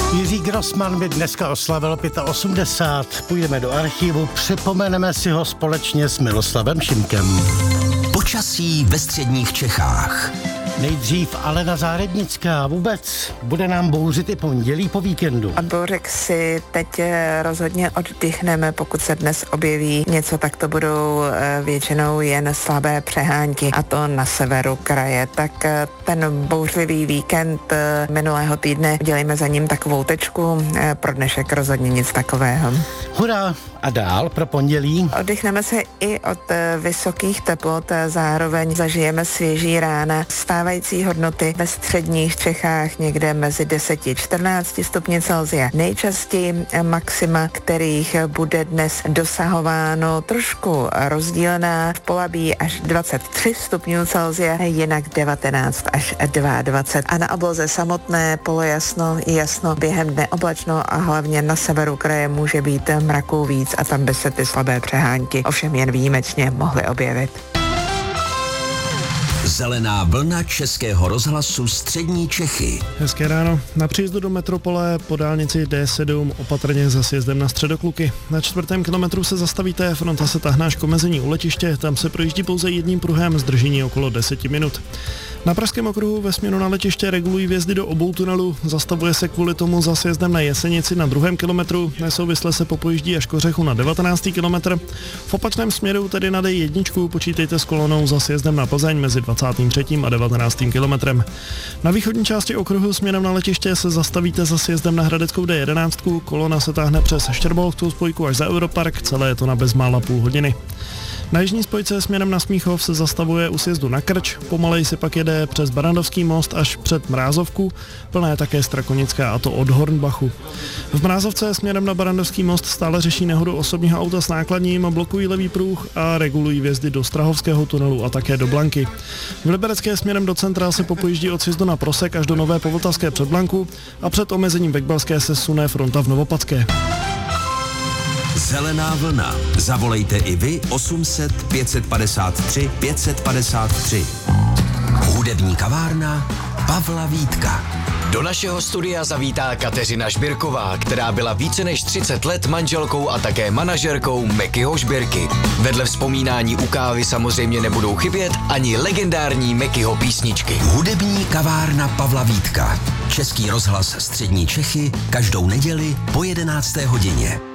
Jiří Grossman by dneska oslavil 85. Půjdeme do archivu, připomeneme si ho společně s Miloslavem Šimkem. Počasí ve středních Čechách. Nejdřív Alena Záhradnická. Vůbec bude nám bouřit i pondělí po víkendu. Od bouřek si teď rozhodně oddychneme. Pokud se dnes objeví něco, tak to budou většinou jen slabé přehánky, a to na severu kraje. Tak ten bouřlivý víkend minulého týdne udělejme za ním takovou tečku. Pro dnešek rozhodně nic takového. Hurá! A dál pro pondělí? Oddychneme se i od vysokých teplot, zároveň zažijeme svěží rána. Stávající hodnoty ve středních Čechách někde mezi 10-14 stupni Celsia. Nejčastěji maxima, kterých bude dnes dosahováno, trošku rozdílná, v Polabí až 23 stupňů Celsia, jinak 19 až 22. A na obloze samotné polojasno, jasno, během dne oblačno a hlavně na severu kraje může být mraků víc a tam by se ty slabé přehánky ovšem jen výjimečně mohly objevit. Zelená vlna Českého rozhlasu střední Čechy. Hezké ráno. Na příjezdu do metropole po dálnici D7 opatrně za sjezdem na Středokluky. Na 4. kilometru se zastavíte, fronta se tahne až k omezení u letiště, tam se projíždí pouze jedním pruhem, zdržení okolo 10 minut. Na Pražském okruhu ve směru na letiště regulují vjezdy do obou tunelů, zastavuje se kvůli tomu za sjezdem na Jesenici na 2. kilometru, nesouvisle se popojíždí až k Ořechu na 19. kilometr. V opačném směru, tedy na D1, počítejte s kolonou za sjezdem na Plzeň mezi 23. a 19. kilometrem. Na východní části okruhu směrem na letiště se zastavíte za sjezdem na Hradeckou D11, kolona se táhne přes Štěrbolovskou spojku až za Europark, celé je to na bezmála půl hodiny. Na jižní spojce směrem na Smíchov se zastavuje u sjezdu na Krč, pomalej se pak jede přes Barandovský most až před Mrázovku, plná je také Strakonická, a to od Hornbachu. V Mrázovce směrem na Barandovský most stále řeší nehodu osobního auta s nákladním, blokují levý pruh a regulují vjezdy do Strahovského tunelu a také do Blanky. V Liberecké směrem do centra se popojíždí od sjezdu na Prosek až do Nové Povltavské před Blanku a před omezením Bekbalské se sune fronta v Novopadské. Zelená vlna. Zavolejte i vy 800 553 553. Hudební kavárna Pavla Vítka. Do našeho studia zavítá Kateřina Žbirková, která byla více než 30 let manželkou a také manažerkou Mekyho Žbirky. Vedle vzpomínání u kávy samozřejmě nebudou chybět ani legendární Mekyho písničky. Hudební kavárna Pavla Vítka. Český rozhlas střední Čechy každou neděli po 11. hodině.